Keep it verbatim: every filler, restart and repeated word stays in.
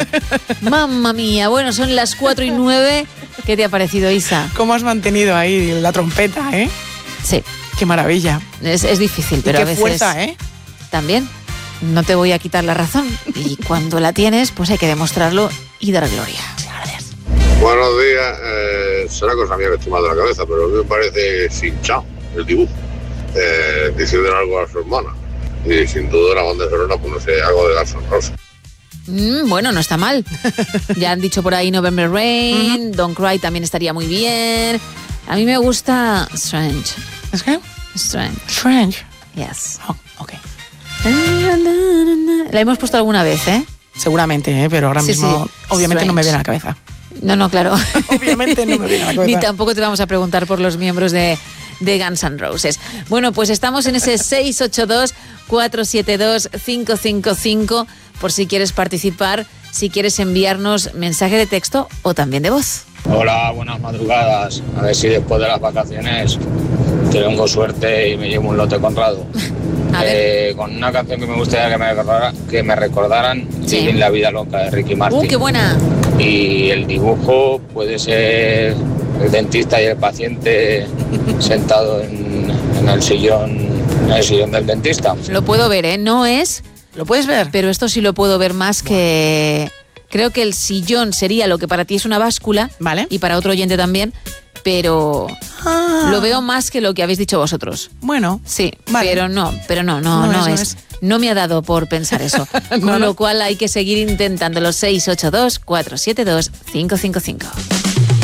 Mamma mía, bueno, son las cuatro y nueve. ¿Qué te ha parecido, Isa? ¿Cómo has mantenido ahí la trompeta, eh? Sí. Qué maravilla. Es, es difícil, pero y qué a veces... fuerza, ¿eh? También. No te voy a quitar la razón. Y cuando la tienes, pues hay que demostrarlo y dar gloria. Gracias. Buenos días. Eh, será cosa mía que estoy mal de la cabeza, pero a mí me parece hinchado el dibujo. Eh, diciendo algo a su hermana. Y sin duda la banda sonora, pues no sé, algo de Guns N' Roses. Mm, bueno, no está mal. Ya han dicho por ahí November Rain, uh-huh. Don't Cry también estaría muy bien. A mí me gusta Strange. ¿Es qué? Strange. Strange. Yes. Oh, ok. La hemos puesto alguna vez, ¿eh? Seguramente, ¿eh? Pero ahora sí, mismo, sí. obviamente, Strange. No me viene a la cabeza. No, no, claro. Obviamente no me viene a la cabeza. Ni tampoco te vamos a preguntar por los miembros de, de Guns N' Roses. Bueno, pues estamos en ese seis ocho dos, cuatro siete dos, cinco cinco cinco por si quieres participar, si quieres enviarnos mensaje de texto o también de voz. Hola, buenas madrugadas. A ver si después de las vacaciones tengo suerte y me llevo un lote Conrado. Eh, con una canción que me gustaría que me recordaran, que me recordaran sí. Living la vida loca de Ricky Martin. ¡Uh, qué buena! Y el dibujo puede ser el dentista y el paciente sentado en, en el sillón, en el sillón del dentista. Lo puedo ver, ¿eh? No es... ¿Lo puedes ver? Pero esto sí lo puedo ver más que... Creo que el sillón sería lo que para ti es una báscula. Vale. Y para otro oyente también. Pero ah. lo veo más que lo que habéis dicho vosotros. Bueno. Sí, vale. pero no, pero no, no, no, no, no es, es. No, es. no me ha dado por pensar eso. no, Con no. lo cual hay que seguir intentándolo. seis ocho dos, cuatro siete dos, cinco cinco cinco.